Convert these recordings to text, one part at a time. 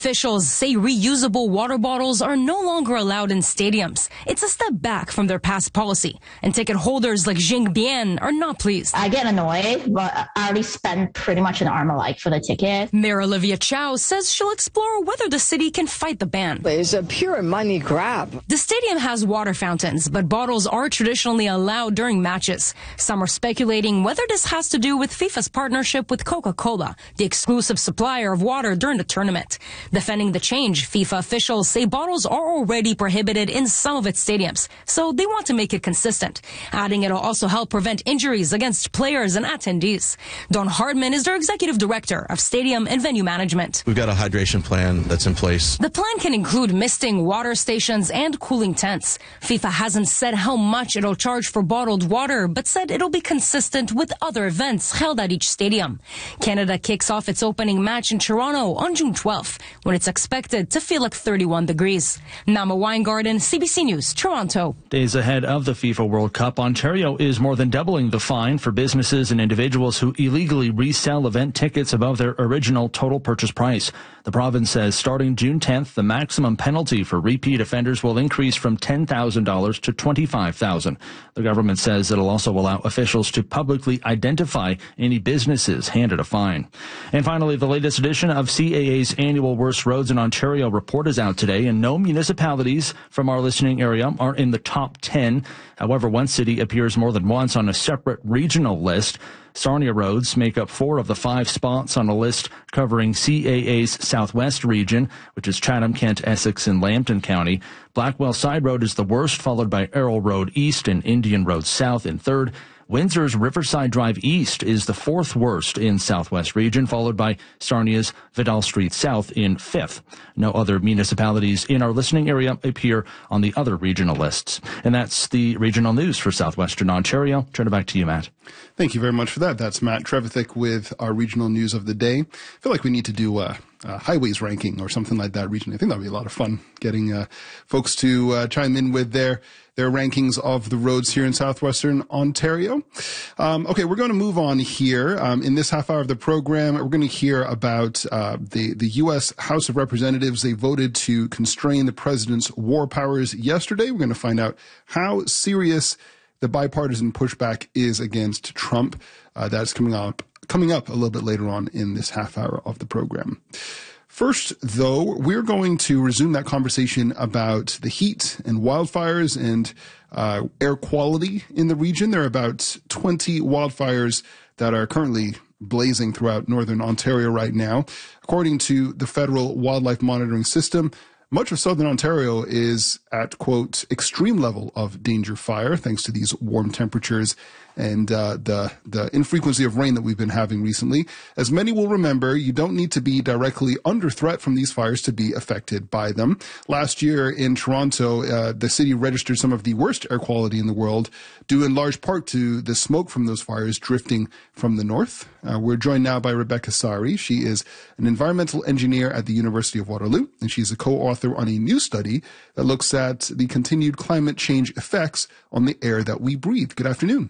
Officials say reusable water bottles are no longer allowed in stadiums. It's a step back from their past policy, and ticket holders like Jing Bian are not pleased. I get annoyed, but I already spent pretty much an arm alike for the ticket. Mayor Olivia Chow says she'll explore whether the city can fight the ban. It's a pure money grab. The stadium has water fountains, but bottles are traditionally allowed during matches. Some are speculating whether this has to do with FIFA's partnership with Coca-Cola, the exclusive supplier of water during the tournament. Defending the change, FIFA officials say bottles are already prohibited in some of its stadiums, so they want to make it consistent, adding it'll also help prevent injuries against players and attendees. Don Hardman is their executive director of stadium and venue management. We've got a hydration plan that's in place. The plan can include misting, water stations, and cooling tents. FIFA hasn't said how much it'll charge for bottled water, but said it'll be consistent with other events held at each stadium. Canada kicks off its opening match in Toronto on June 12th. When it's expected to feel like 31 degrees. Nama Weingarten, CBC News, Toronto. Days ahead of the FIFA World Cup, Ontario is more than doubling the fine for businesses and individuals who illegally resell event tickets above their original total purchase price. The province says starting June 10th, the maximum penalty for repeat offenders will increase from $10,000 to $25,000. The government says it'll also allow officials to publicly identify any businesses handed a fine. And finally, the latest edition of CAA's annual Worst Roads in Ontario report is out today, and no municipalities from our listening area are in the top 10. However, one city appears more than once on a separate regional list. Sarnia roads make up 4 of the 5 spots on a list covering CAA's Southwest region, which is Chatham, Kent, Essex, and Lambton County. Blackwell Side Road is the worst, followed by Errol Road East and Indian Road South in 3rd. Windsor's Riverside Drive East is the 4th worst in Southwest region, followed by Sarnia's Vidal Street South in 5th. No other municipalities in our listening area appear on the other regional lists. And that's the regional news for Southwestern Ontario. Turn it back to you, Matt. Thank you very much for that. That's Matt Trevithick with our regional news of the day. I feel like we need to do a highways ranking or something like that regionally. I think that would be a lot of fun, getting folks to chime in with their rankings of the roads here in southwestern Ontario. Okay, we're going to move on here. In this half hour of the program, we're going to hear about the U.S. House of Representatives. They voted to constrain the president's war powers yesterday. We're going to find out how serious the bipartisan pushback is against Trump. That's coming up a little bit later on in this half hour of the program. First, though, we're going to resume that conversation about the heat and wildfires and air quality in the region. There are about 20 wildfires that are currently blazing throughout northern Ontario right now. According to the Federal Wildlife Monitoring System, much of southern Ontario is at, quote, extreme level of danger fire, thanks to these warm temperatures and the infrequency of rain that we've been having recently. As many will remember, you don't need to be directly under threat from these fires to be affected by them. Last year in Toronto, the city registered some of the worst air quality in the world, due in large part to the smoke from those fires drifting from the north. We're joined now by Rebecca Sari. She is an environmental engineer at the University of Waterloo, and she's a co-author on a new study that looks at the continued climate change effects on the air that we breathe. Good afternoon.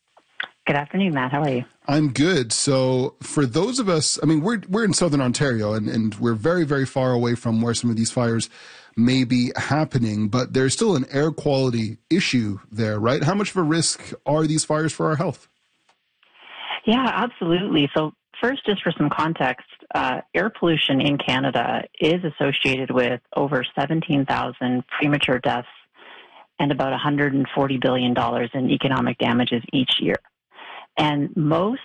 Good afternoon, Matt. How are you? I'm good. So for those of us, I mean, we're in southern Ontario, and we're very, very far away from where some of these fires may be happening, but there's still an air quality issue there, right? How much of a risk are these fires for our health? Yeah, absolutely. So first, just for some context, air pollution in Canada is associated with over 17,000 premature deaths and about $140 billion in economic damages each year. And most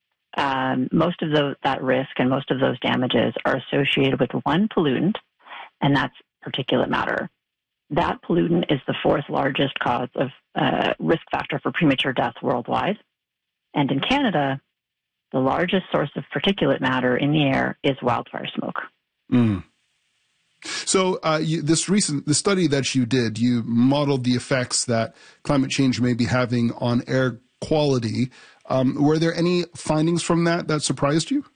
of that risk and most of those damages are associated with one pollutant, and that's particulate matter. That pollutant is the 4th largest cause of risk factor for premature death worldwide. And in Canada, the largest source of particulate matter in the air is wildfire smoke. Mm. So the study that you did, you modeled the effects that climate change may be having on air quality. Were there any findings from that surprised you?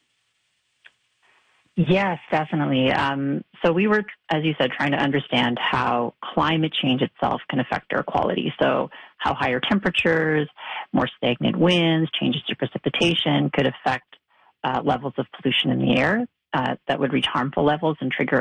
Yes, definitely. So we were, as you said, trying to understand how climate change itself can affect air quality. So how higher temperatures, more stagnant winds, changes to precipitation could affect levels of pollution in the air that would reach harmful levels and trigger